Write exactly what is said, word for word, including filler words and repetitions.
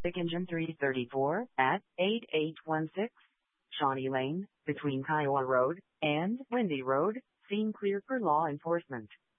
Engine three thirty-four at eighty-eight sixteen Shawnee Lane, between Kiowa Road and Windy Road, seen clear for law enforcement.